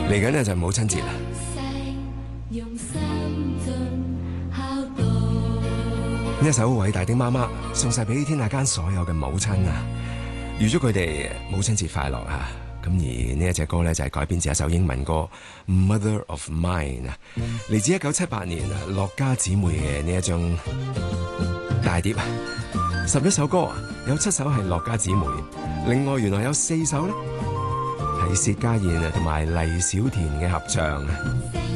嚟緊呢就係母親節啦。呢一首偉大的媽媽送晒俾天下間所有嘅母親啊，預祝佢哋母親節快樂啊！咁而呢一隻歌呢，就係改編自一首英文歌《Mother of Mine》啊，嚟自1978年樂家姊妹嘅呢一張大碟啊。11首歌有7首係樂家姊妹，另外原來有4首呢係薛家燕同埋黎小田嘅合唱啊。